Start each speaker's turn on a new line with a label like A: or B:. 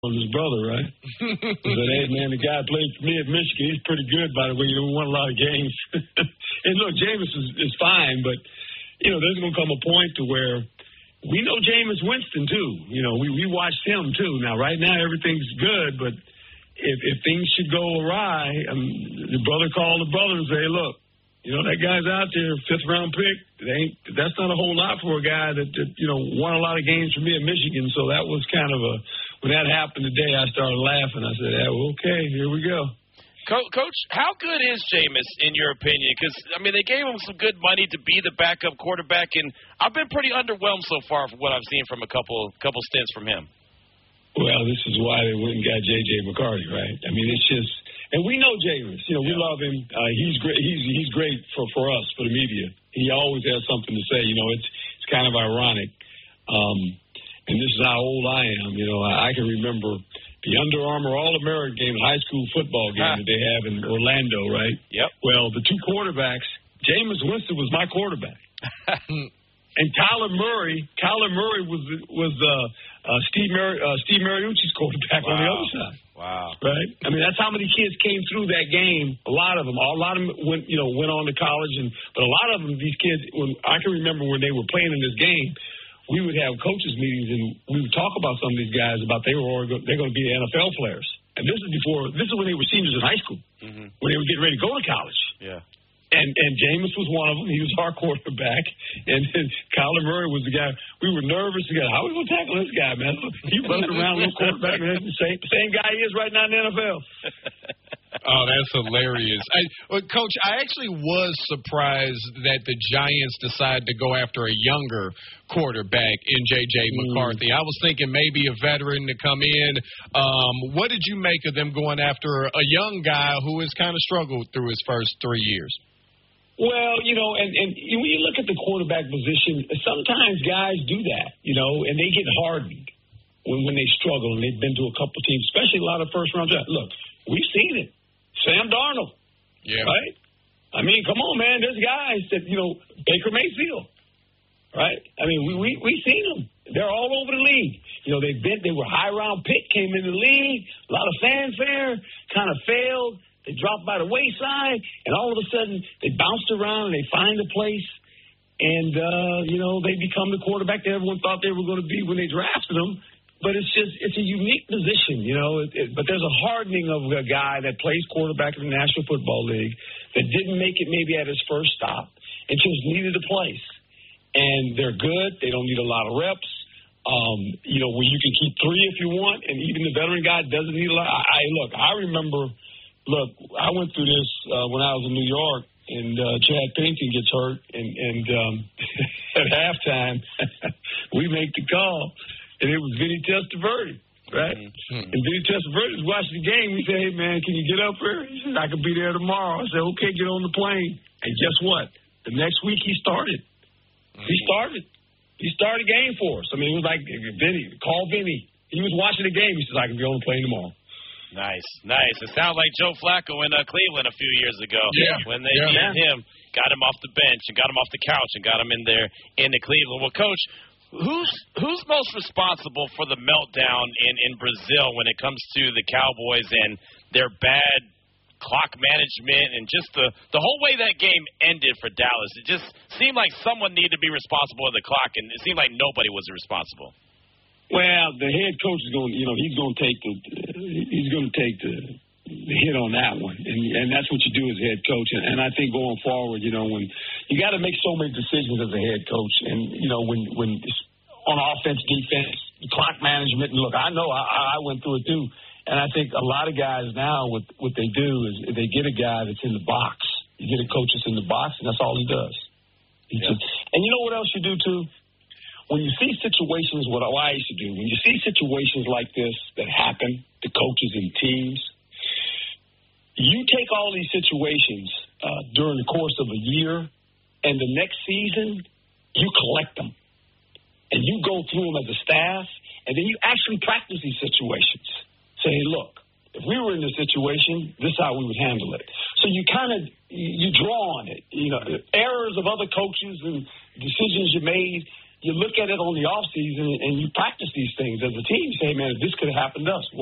A: on his brother, right? He said, hey, man, the guy played for me at Michigan. He's pretty good, by the way. We won a lot of games. And, look, Jameis is fine, but, there's going to come a point to where we know Jameis Winston, too. We watched him, too. Now, right now, everything's good, but if things should go awry, the brother called the brother and say, hey, look, that guy's out there, 5th-round pick. That's not a whole lot for a guy that won a lot of games for me at Michigan. So that was kind of when that happened today, I started laughing. I said, okay, here we go.
B: Coach, how good is Jameis, in your opinion? Because, they gave him some good money to be the backup quarterback, and I've been pretty underwhelmed so far from what I've seen from a couple stints from him.
A: Well, this is why they went and got J.J. McCarthy, right? It's just – and we know Jameis. We love him. He's great. He's great for us, for the media. He always has something to say. It's kind of ironic. And this is how old I am. I can remember the Under Armour All-American game, high school football game that they have in Orlando, right?
B: Yep.
A: Well, the two quarterbacks, Jameis Winston was my quarterback. And Kyler Murray was Steve Mariucci's quarterback on the other side.
B: Wow.
A: Right? That's how many kids came through that game. A lot of them went on to college, but a lot of them, these kids, I can remember when they were playing in this game, we would have coaches meetings and we would talk about some of these guys about they're going to be NFL players. And this is when they were seniors in high school, when they were getting ready to go to college.
B: Yeah.
A: And Jameis was one of them. He was our quarterback. And then Kyler Murray was the guy. We were nervous. How are we going to tackle this guy, man? He running around little quarterback. And the same guy he is right now in the NFL.
C: Oh, that's hilarious. Coach, I actually was surprised that the Giants decided to go after a younger quarterback in J.J. McCarthy. I was thinking maybe a veteran to come in. What did you make of them going after a young guy who has kind of struggled through his first 3 years?
A: Well, and when you look at the quarterback position, sometimes guys do that, and they get hardened when they struggle, and they've been to a couple teams, especially a lot of first-round drafts. Look, we've seen it. Sam Darnold, right? Come on, man. There's guys that, Baker Mayfield, right? We've seen them. They're all over the league. They were high-round pick, came in the league, a lot of fanfare, kind of failed. They dropped by the wayside, and all of a sudden they bounced around and they find a place, and, they become the quarterback that everyone thought they were going to be when they drafted them. But it's a unique position, but there's a hardening of a guy that plays quarterback in the National Football League that didn't make it maybe at his first stop and just needed a place. And they're good. They don't need a lot of reps. Where you can keep 3 if you want, and even the veteran guy doesn't need a lot. I remember, I went through this when I was in New York, and Chad Pennington gets hurt, and at halftime, we make the call. And it was Vinny Testaverde, right? And Vinny Testaverde was watching the game. We said, hey, man, can you get up here? He said, I could be there tomorrow. I said, okay, get on the plane. And guess what? The next week he started. He started a game for us. It was like, Vinny, call Vinny. He was watching the game. He says, I can be on the plane tomorrow.
B: Nice. It sounds like Joe Flacco in Cleveland a few years ago.
A: Yeah.
B: When they needed him, got him off the bench and got him off the couch and got him in there into Cleveland. Well, Coach, Who's most responsible for the meltdown in Brazil when it comes to the Cowboys and their bad clock management and just the whole way that game ended for Dallas? It just seemed like someone needed to be responsible of the clock, and it seemed like nobody was responsible.
A: Well, the head coach is going. He's going to take the hit on that one, and that's what you do as head coach. And I think going forward, when you got to make so many decisions as a head coach, and when on offense, defense, clock management. And look, I know I went through it too, and I think a lot of guys now what they do is they get a guy that's in the box. You get a coach that's in the box, and that's all he does. And you know what else you do too? When you see situations, what I used to do, when you see situations like this that happen to coaches and teams, you take all these situations during the course of a year, and the next season, you collect them. And you go through them as a staff, and then you actually practice these situations. Say, hey, look, if we were in this situation, this is how we would handle it. So you kind of, you draw on it. Errors of other coaches and decisions you made, you look at it on the off season and you practice these things as a team. You say, man, this could have happened to us.